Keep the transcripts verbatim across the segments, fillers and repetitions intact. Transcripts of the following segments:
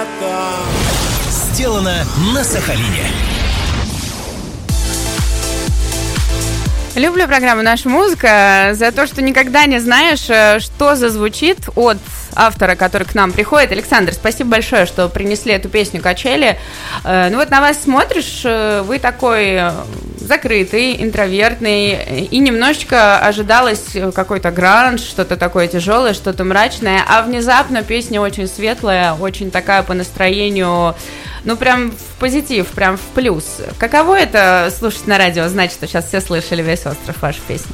Сделано на Сахалине. Люблю программу «Наша музыка» за то, что никогда не знаешь, что зазвучит от автора, который к нам приходит. Александр, спасибо большое, что принесли эту песню «Качели». Ну вот на вас смотришь, вы такой закрытый, интровертный, и немножечко ожидалось какой-то гранж, что-то такое тяжелое, что-то мрачное, а внезапно песня очень светлая, очень такая по настроению, ну прям в позитив, прям в плюс. Каково это слушать на радио, знать, что сейчас все слышали весь остров, вашу песню?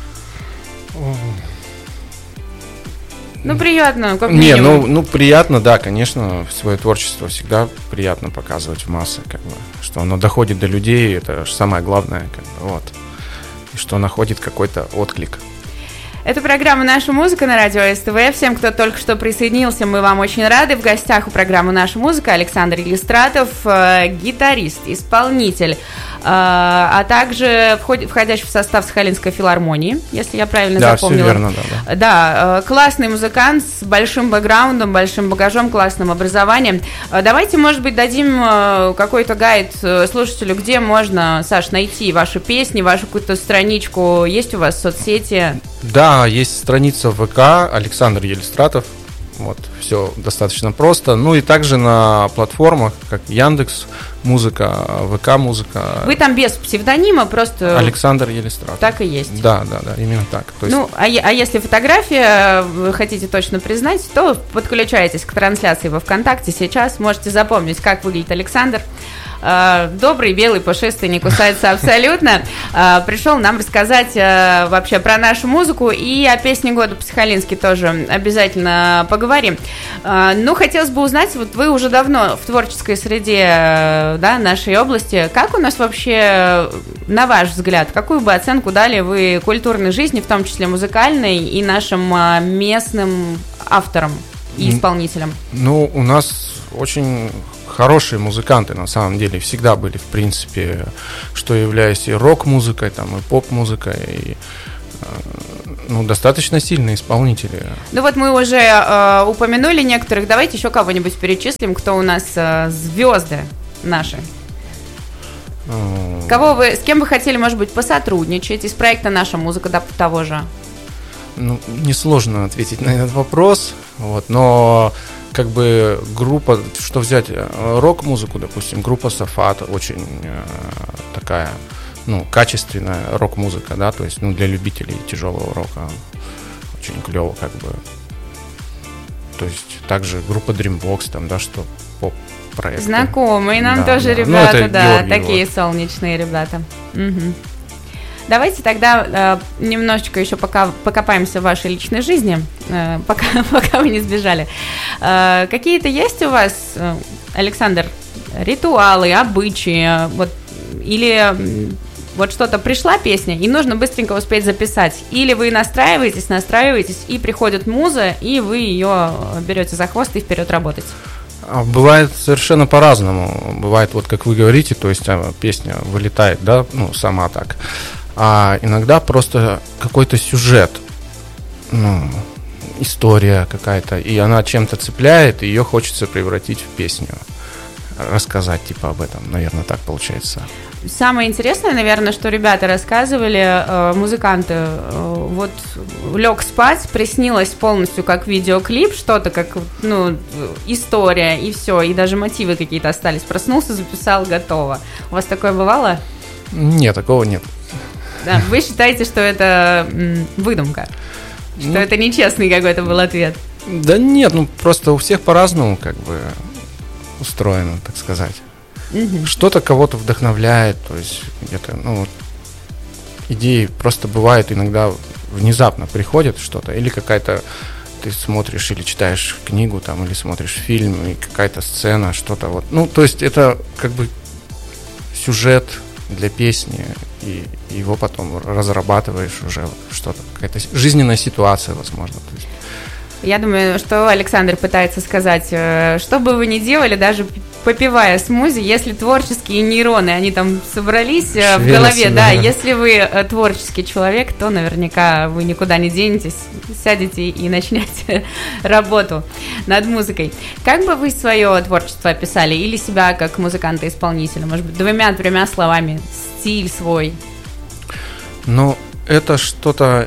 Ну, приятно, как минимум. Не, ну, ну, приятно, да, конечно, свое творчество всегда приятно показывать в массы, как бы, что оно доходит до людей, это же самое главное, как бы, вот, и что находит какой-то отклик. Это программа «Наша музыка» на радио СТВ. Всем, кто только что присоединился, мы вам очень рады. В гостях у программы «Наша музыка» Александр Елистратов, гитарист, исполнитель, а также входящий в состав Сахалинской филармонии, если я правильно да, запомнила. Да, все верно, да, да. Да, классный музыкант с большим бэкграундом, большим багажом, классным образованием. Давайте, может быть, дадим какой-то гайд слушателю, где можно, Саш, найти ваши песни, вашу какую-то страничку. Есть у вас соцсети? Да, есть страница в ВК Александр Елистратов. Вот, все достаточно просто. Ну и также на платформах, как Яндекс Музыка, ВК Музыка. Вы там без псевдонима, просто Александр Елистратов. Так и есть. Да, да, да, именно так. То есть... Ну, а, а если фотография вы хотите точно признать, то подключайтесь к трансляции во ВКонтакте сейчас. Можете запомнить, как выглядит Александр. Добрый, белый, пушистый, не кусается абсолютно. Пришел нам рассказать вообще про нашу музыку и о песне года по-сахалински тоже обязательно поговорим. Ну, хотелось бы узнать, вот вы уже давно в творческой среде, да, нашей области. Как у нас вообще, на ваш взгляд, какую бы оценку дали вы культурной жизни, в том числе музыкальной, и нашим местным авторам и исполнителям? Ну, у нас очень... хорошие музыканты, на самом деле, всегда были, в принципе, что является и рок-музыкой, там, и поп-музыкой, и, ну, достаточно сильные исполнители. Ну вот мы уже э, упомянули некоторых, давайте еще кого-нибудь перечислим, кто у нас э, звезды наши. Mm. Кого вы, с кем вы хотели, может быть, посотрудничать из проекта «Наша музыка», да, того же? Ну, несложно ответить на этот вопрос, вот, но... Как бы группа, что взять, рок-музыку, допустим, группа Сафат, очень э, такая, ну, качественная рок-музыка, да, то есть, ну, для любителей тяжелого рока очень клево, как бы. То есть, также группа Dreambox, там, да, что поп-проект. Знакомые нам да, тоже да. ребята, ну, да, Георгий, такие вот. Солнечные ребята. Угу. Давайте тогда э, немножечко еще пока покопаемся в вашей личной жизни, э, пока, пока вы не сбежали. Э, какие-то есть у вас, э, Александр, ритуалы, обычаи, вот, или вот что-то пришла песня, и нужно быстренько успеть записать, или вы настраиваетесь, настраиваетесь, и приходит муза, и вы ее берете за хвост и вперед работать? Бывает совершенно по-разному. Бывает, вот как вы говорите, то есть песня вылетает, да, ну, сама так. А иногда просто какой-то сюжет, ну, история какая-то, и она чем-то цепляет, и ее хочется превратить в песню, рассказать типа об этом, наверное, так получается. Самое интересное, наверное, что ребята рассказывали, музыканты, вот лег спать, приснилось полностью как видеоклип, что-то как, ну, история, и все, и даже мотивы какие-то остались. Проснулся, записал, готово. У вас такое бывало? Нет, такого нет. Да, вы считаете, что это м, выдумка? Что ну, это нечестный какой-то был ответ? Да нет, ну просто у всех по-разному как бы устроено, так сказать. Угу. Что-то кого-то вдохновляет, то есть где-то, ну, идеи просто бывают иногда внезапно приходят что-то, или какая-то, ты смотришь или читаешь книгу там, или смотришь фильм, и какая-то сцена, что-то вот. Ну, то есть это как бы сюжет для песни, и его потом разрабатываешь уже что-то, какая-то жизненная ситуация, возможно. То есть. Я думаю, что Александр пытается сказать, что бы вы ни делали, даже попивая смузи, если творческие нейроны, они там собрались Шевелятся, в голове, да, да, если вы творческий человек, то наверняка вы никуда не денетесь, сядете и начнете работу над музыкой. Как бы вы свое творчество описали или себя как музыканта-исполнителя, может быть, двумя-тремя словами, стиль свой? Ну, это что-то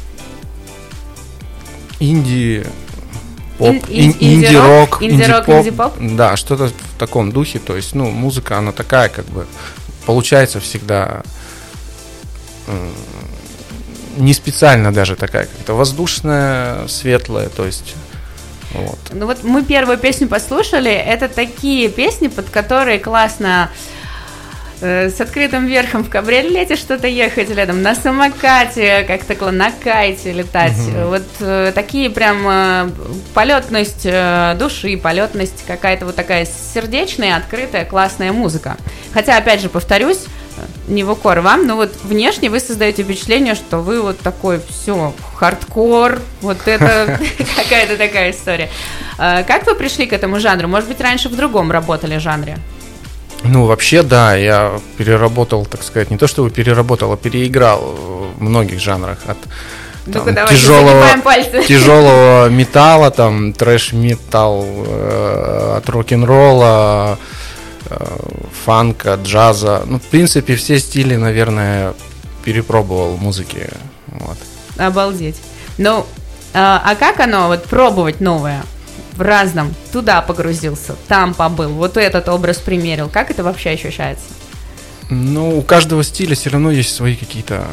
инди... Поп, ин, инди-рок, инди-рок, инди-поп, да, что-то в таком духе. То есть, ну, музыка, она такая, как бы, получается всегда э, не специально даже такая, как-то воздушная, светлая, то есть, вот. Ну вот мы первую песню послушали, это такие песни, под которые классно с открытым верхом в кабриолете что-то ехать рядом, на самокате, как-то на кайте летать. Угу. Вот э, такие прям э, полетность э, души, полетность какая-то вот такая сердечная, открытая, классная музыка. Хотя, опять же, повторюсь, не в укор вам, но вот внешне вы создаете впечатление, что вы вот такой, все, хардкор, вот это какая-то такая история. Как вы пришли к этому жанру? Может быть, раньше в другом работали жанре? Ну, вообще, да, я переработал, так сказать, не то чтобы переработал, а переиграл в многих жанрах. От там, тяжелого, тяжелого металла, там, трэш-металл, э, от рок-н-ролла, э, фанка, джаза. Ну, в принципе, все стили, наверное, перепробовал в музыке. Вот. Обалдеть. Ну, а, а как оно, вот, пробовать новое? В разном, туда погрузился, там побыл, вот этот образ примерил. Как это вообще ощущается? Ну, у каждого стиля все равно есть свои какие-то,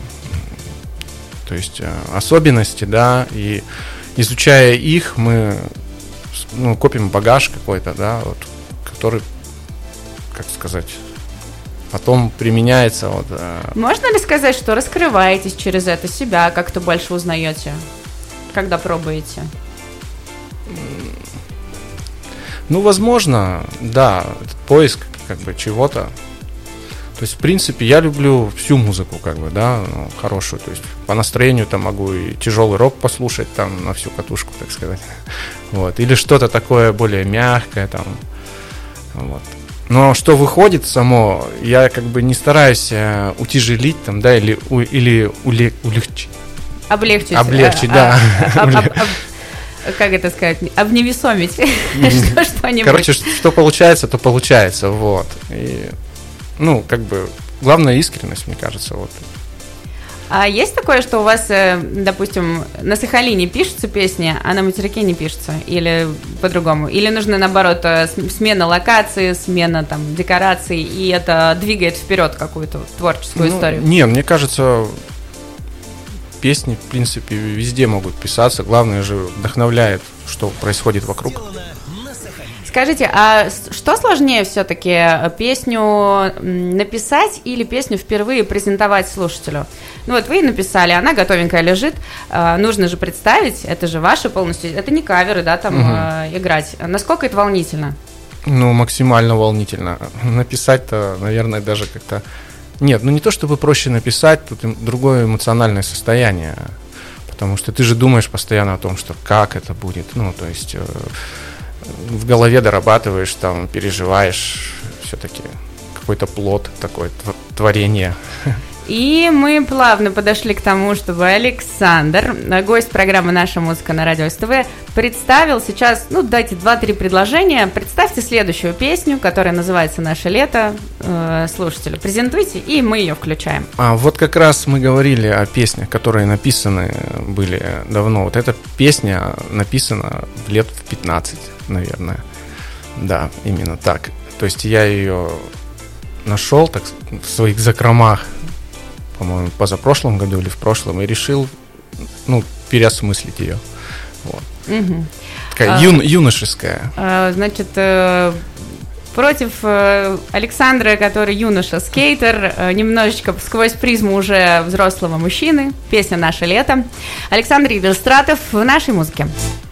то есть, особенности, да, и изучая их, мы, ну, копим багаж какой-то, да, вот, который, как сказать, потом применяется. Вот. Можно ли сказать, что раскрываетесь через это себя, как-то больше узнаете, когда пробуете? Ну, возможно, да, этот поиск как бы чего-то. То есть, в принципе, я люблю всю музыку, как бы, да, ну, хорошую. То есть, по настроению там могу и тяжелый рок послушать там на всю катушку, так сказать. Вот. Или что-то такое более мягкое там. Вот. Но что выходит само, я как бы не стараюсь утяжелить там, да, или, у, или уле, улегчить. Облегчить. Облегчить, а, да. А, а, а, как это сказать, обневесомить mm-hmm. что-нибудь. Короче, что получается, то получается, вот. И, ну, как бы, главная искренность, мне кажется, вот. А есть такое, что у вас, допустим, на Сахалине пишутся песни, а на материке не пишутся? Или по-другому? Или нужно, наоборот, смена локации, смена там декораций, и это двигает вперед какую-то творческую ну, историю? Не, мне кажется... Песни, в принципе, везде могут писаться. Главное же, вдохновляет, что происходит вокруг. Скажите, а что сложнее все-таки, песню написать или песню впервые презентовать слушателю? Ну вот вы написали, она готовенькая лежит, нужно же представить, это же ваши полностью, это не каверы, да, там угу. играть. Насколько это волнительно? Ну, максимально волнительно. Написать-то, наверное, даже как-то... Нет, ну не то чтобы проще написать, тут другое эмоциональное состояние, потому что ты же думаешь постоянно о том, что как это будет, ну то есть э, в голове дорабатываешь, там переживаешь, все-таки какой-то плод, такое творение. И мы плавно подошли к тому, чтобы Александр, гость программы «Наша музыка» на радио СТВ, представил сейчас, ну, дайте два-три предложения. Представьте следующую песню, которая называется «Наше лето». Э, слушателю презентуйте, и мы ее включаем. А вот как раз мы говорили о песнях, которые написаны были давно. Вот эта песня написана лет в пятнадцать, наверное. Да, именно так. То есть я ее нашел так, в своих закромах, по-моему, позапрошлом году или в прошлом, и решил, ну, переосмыслить ее. Вот. Угу. Такая а, ю, юношеская. А, значит, э, против э, Александра, который юноша-скейтер, э, немножечко сквозь призму уже взрослого мужчины, песня «Наше лето». Александр Иллюстратов в нашей музыке.